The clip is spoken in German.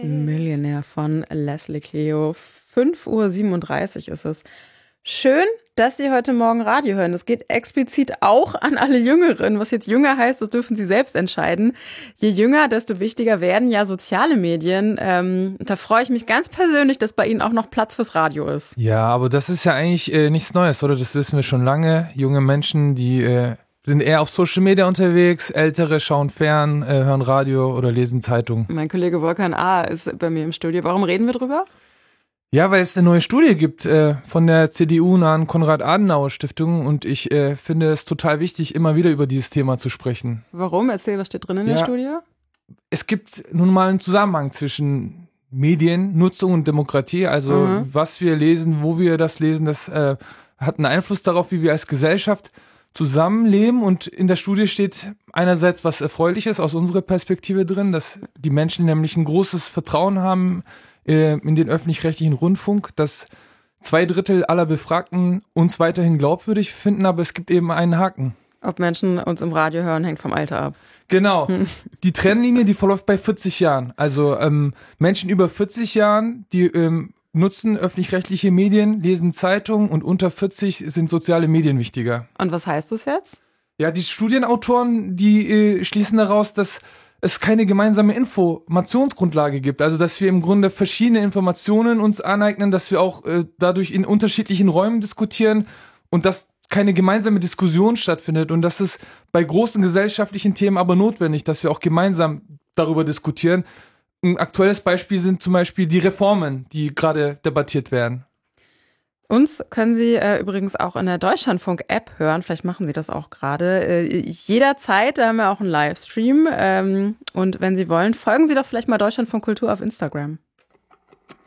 Millionär von Leslie Clio. 5:37 Uhr ist es. Schön, dass Sie heute Morgen Radio hören. Das geht explizit auch an alle Jüngeren. Was jetzt jünger heißt, das dürfen Sie selbst entscheiden. Je jünger, desto wichtiger werden ja soziale Medien. Da freue ich mich ganz persönlich, dass bei Ihnen auch noch Platz fürs Radio ist. Ja, aber das ist ja eigentlich nichts Neues, oder? Das wissen wir schon lange. Junge Menschen, die sind eher auf Social Media unterwegs, Ältere schauen fern, hören Radio oder lesen Zeitung. Mein Kollege Volkan A. ist bei mir im Studio. Warum reden wir drüber? Ja, weil es eine neue Studie gibt von der CDU-nahen Konrad-Adenauer-Stiftung und ich finde es total wichtig, immer wieder über dieses Thema zu sprechen. Warum? Erzähl, was steht drin in der Studie? Es gibt nun mal einen Zusammenhang zwischen Mediennutzung und Demokratie, also was wir lesen, wo wir das lesen, das hat einen Einfluss darauf, wie wir als Gesellschaft zusammenleben, und in der Studie steht einerseits was Erfreuliches aus unserer Perspektive drin, dass die Menschen nämlich ein großes Vertrauen haben in den öffentlich-rechtlichen Rundfunk, dass 2/3 aller Befragten uns weiterhin glaubwürdig finden, aber es gibt eben einen Haken. Ob Menschen uns im Radio hören, hängt vom Alter ab. Genau. Die Trennlinie, die verläuft bei 40 Jahren. Also Menschen über 40 Jahren, die nutzen öffentlich-rechtliche Medien, lesen Zeitungen, und unter 40 sind soziale Medien wichtiger. Und was heißt das jetzt? Ja, die Studienautoren, die schließen daraus, dass es keine gemeinsame Informationsgrundlage gibt. Also dass wir im Grunde verschiedene Informationen uns aneignen, dass wir auch dadurch in unterschiedlichen Räumen diskutieren und dass keine gemeinsame Diskussion stattfindet. Und das ist bei großen gesellschaftlichen Themen aber notwendig, dass wir auch gemeinsam darüber diskutieren. Ein aktuelles Beispiel sind zum Beispiel die Reformen, die gerade debattiert werden. Uns können Sie übrigens auch in der Deutschlandfunk-App hören. Vielleicht machen Sie das auch gerade. Jederzeit, da haben wir auch einen Livestream. Und wenn Sie wollen, folgen Sie doch vielleicht mal Deutschlandfunk Kultur auf Instagram.